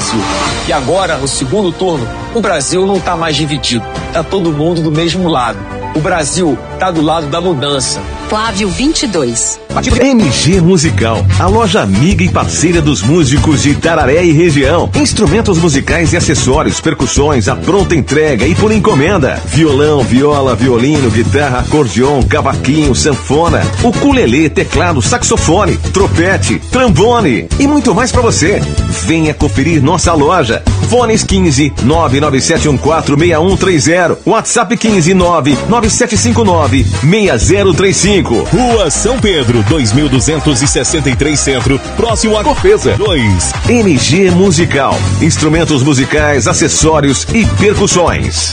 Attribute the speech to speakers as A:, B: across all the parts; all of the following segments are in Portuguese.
A: Brasil. E agora, no segundo turno, o Brasil não está mais dividido. Está todo mundo do mesmo lado. O Brasil está do lado da mudança.
B: Flávio 22.
C: MG Musical, a loja amiga e parceira dos músicos de Itararé e região. Instrumentos musicais e acessórios, percussões, à pronta entrega e por encomenda. Violão, viola, violino, guitarra, acordeon, cavaquinho, sanfona, ukulele, teclado, saxofone, trompete, trombone e muito mais para você. Venha conferir nossa loja. Fones 15 997146130. WhatsApp 15 99759 6035.
D: Rua São Pedro, 2263 Centro, próximo à Cofesa 2.
C: MG Musical, instrumentos musicais, acessórios e percussões.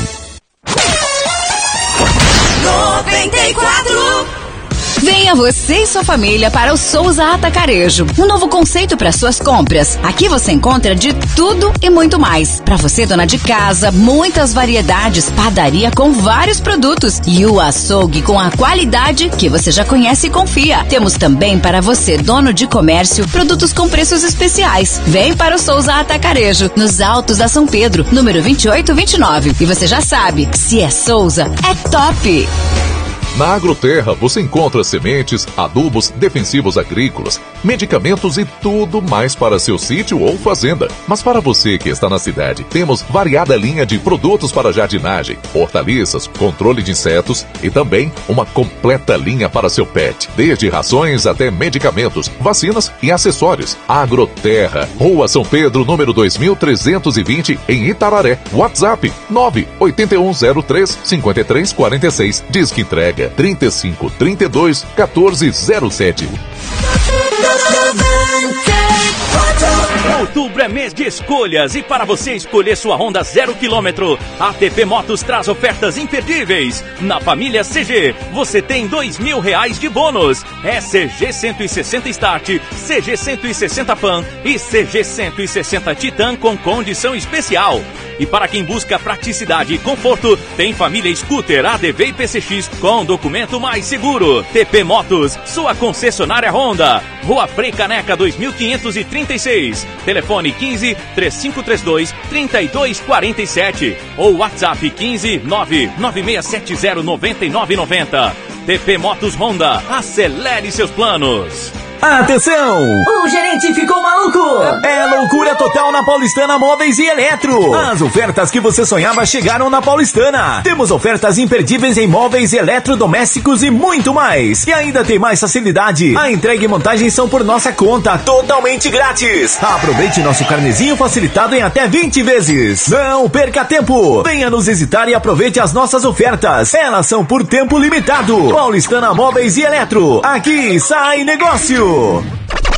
B: 94. Venha você e sua família para o Souza Atacarejo, um novo conceito para suas compras. Aqui você encontra de tudo e muito mais. Para você, dona de casa, muitas variedades, padaria com vários produtos e o açougue com a qualidade que você já conhece e confia. Temos também para você, dono de comércio, produtos com preços especiais. Vem para o Souza Atacarejo, nos Altos da São Pedro, número 2829. E você já sabe, se é Souza, é top!
E: Na Agroterra você encontra sementes, adubos, defensivos agrícolas, medicamentos e tudo mais para seu sítio ou fazenda. Mas para você que está na cidade, temos variada linha de produtos para jardinagem, hortaliças, controle de insetos e também uma completa linha para seu pet. Desde rações até medicamentos, vacinas e acessórios. Agroterra, Rua São Pedro, número 2320, em Itararé. WhatsApp 98103-5346. Disque entrega 3532 1407.
F: Outubro é mês de escolhas e para você escolher sua Honda 0 km, a TP Motos traz ofertas imperdíveis. Na família CG, você tem R$2.000 de bônus. É CG 160 Start, CG 160 Fan e CG 160 Titan com condição especial. E para quem busca praticidade e conforto, tem família Scooter, ADV e PCX com documento mais seguro. TP Motos, sua concessionária Honda. Rua Frei Caneca 2536. Telefone 15 3532 3247 ou WhatsApp 15 99670 9990. TP Motos Honda, acelere seus planos.
G: Atenção! O gerente ficou maluco! É loucura total na Paulistana Móveis e Eletro. As ofertas que você sonhava chegaram na Paulistana. Temos ofertas imperdíveis em móveis, eletrodomésticos e muito mais. E ainda tem mais facilidade. A entrega e montagem são por nossa conta, totalmente grátis. Aproveite nosso carnezinho facilitado em até 20 vezes. Não perca tempo. Venha nos visitar e aproveite as nossas ofertas. Elas são por tempo limitado. Paulistana Móveis e Eletro. Aqui sai negócio.